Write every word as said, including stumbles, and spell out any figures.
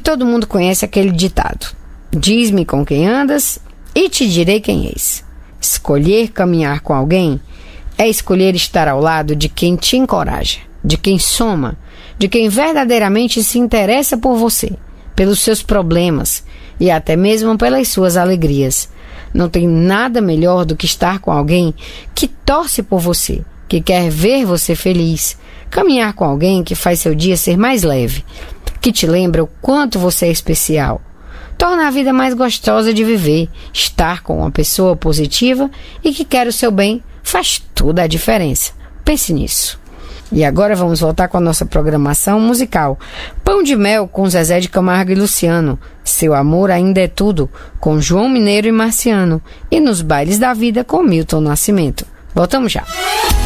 todo mundo conhece aquele ditado: diz-me com quem andas e te direi quem és. Escolher caminhar com alguém é escolher estar ao lado de quem te encoraja, de quem soma, de quem verdadeiramente se interessa por você, pelos seus problemas e até mesmo pelas suas alegrias. Não tem nada melhor do que estar com alguém que torce por você, que quer ver você feliz. Caminhar com alguém que faz seu dia ser mais leve, que te lembra o quanto você é especial. Torna a vida mais gostosa de viver. Estar com uma pessoa positiva e que quer o seu bem faz toda a diferença. Pense nisso. E agora vamos voltar com a nossa programação musical. Pão de Mel com Zezé de Camargo e Luciano. Seu Amor Ainda é Tudo com João Mineiro e Marciano. E Nos Bailes da Vida com Milton Nascimento. Voltamos já.